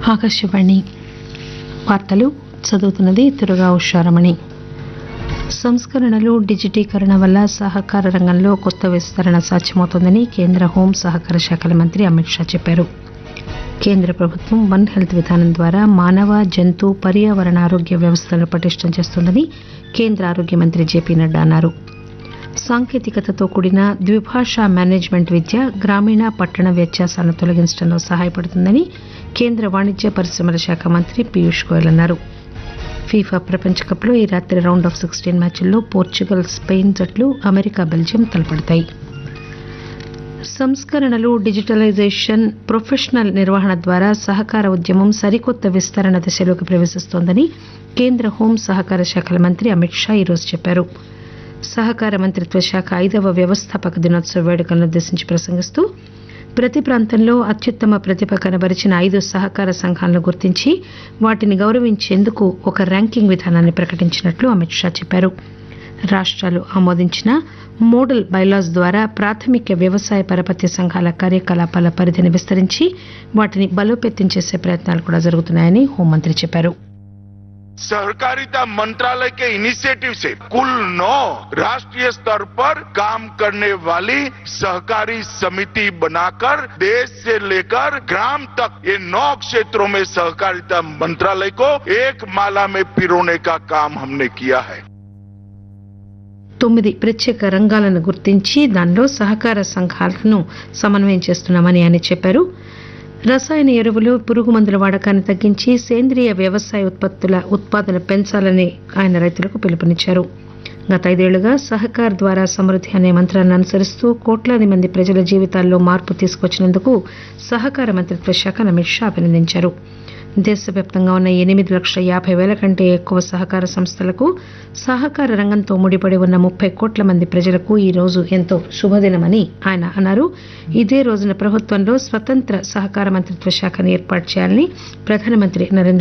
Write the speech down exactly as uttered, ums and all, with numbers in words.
ఆకాశవాణి వార్తలు చదువుతున్నది తురగా ఉషారమణి. సంస్కరణలు, డిజిటీకరణ వల్ల సహకార రంగంలో కొత్త విస్తరణ సాధ్యమవుతోందని కేంద్ర హోం సహకార శాఖల మంత్రి అమిత్ షా చెప్పారు. కేంద్ర ప్రభుత్వం వన్ హెల్త్ విధానం ద్వారా మానవ, జంతు, పర్యావరణ ఆరోగ్య వ్యవస్థలను పటిష్టం చేస్తోందని కేంద్ర ఆరోగ్య మంత్రి జేపీ నడ్డా అన్నారు. సాంకేతికతతో కూడిన ద్విభాషా మేనేజ్మెంట్ విద్య గ్రామీణ, పట్టణ వ్యత్యాసాలను తొలగించడంలో సహాయపడుతుందని కేంద్ర వాణిజ్య పరిశ్రమల శాఖ మంత్రి పీయూష్ గోయల్ అన్నారు. ఫీఫా ప్రపంచ కప్లో ఈ రాత్రి రౌండ్ ఆఫ్ సిక్స్టీన్ మ్యాచ్ల్లో పోర్చుగల్, స్పెయిన్ జట్లు అమెరికా, బెల్జియం తలపడతాయి. సంస్కరణలు, డిజిటలైజేషన్, ప్రొఫెషనల్ నిర్వహణ ద్వారా సహకార ఉద్యమం సరికొత్త విస్తరణ దశలోకి ప్రవేశిస్తోందని కేంద్ర హోం సహకార శాఖల మంత్రి అమిత్ షా ఈరోజు చెప్పారు. సహకార మంత్రిత్వ శాఖ ఐదవ వ్యవస్థాపక దినోత్సవ వేడుకలను ఉద్దేశించి ప్రసంగిస్తూ ప్రతి ప్రాంతంలో అత్యుత్తమ ప్రతిభ కనబరిచిన ఐదు సహకార సంఘాలను గుర్తించి వాటిని గౌరవించేందుకు ఒక ర్యాంకింగ్ విధానాన్ని ప్రకటించినట్లు అమిత్ షా చెప్పారు. రాష్ట్రాలు ఆమోదించిన మోడల్ బైలాస్ ద్వారా ప్రాథమిక వ్యవసాయ పరపతి సంఘాల కార్యకలాపాల పరిధిని విస్తరించి వాటిని బలోపేతం చేసే ప్రయత్నాలు కూడా జరుగుతున్నాయని హోంమంత్రి చెప్పారు. सहकारिता मंत्रालय के इनिशिएटिव से कुल नौ राष्ट्रीय स्तर पर काम करने वाली सहकारी समिति बनाकर देश से लेकर ग्राम तक ये नौ क्षेत्रों में सहकारिता मंत्रालय को एक माला में पिरोने का काम हमने किया है. తొమ్మిది ప్రత్యేక రంగాలను గుర్తించి దానిలో సహకార సంఘాలను సమన్వయం చేస్తున్నామని ఆయన చెప్పారు. రసాయన ఎరువులు, పురుగు మందుల వాడకాన్ని తగ్గించి సేంద్రియ వ్యవసాయ ఉత్పత్తుల ఉత్పాదన పెంచాలని ఆయన రైతులకు పిలుపునిచ్చారు. గత ఐదేళ్లుగా సహకార్ ద్వారా సమృద్ధి అనే మంత్రాన్ని అనుసరిస్తూ కోట్లాది మంది ప్రజల జీవితాల్లో మార్పు తీసుకొచ్చినందుకు సహకార మంత్రిత్వ శాఖను అమిత్ షా అభినందించారు. దేశవ్యాప్తంగా ఉన్న ఎనిమిది లక్షల యాభై వేల కంటే ఎక్కువ సహకార సంస్థలకు, సహకార రంగంతో ముడిపడి ఉన్న ముప్పై కోట్ల మంది ప్రజలకు ఈ రోజు ఎంతో శుభదినమని ఆయన అన్నారు. ఇదే రోజున ప్రభుత్వంలో స్వతంత్ర సహకార మంత్రిత్వ శాఖను ఏర్పాటు చేయాలని ప్రధానమంత్రి నరేంద్ర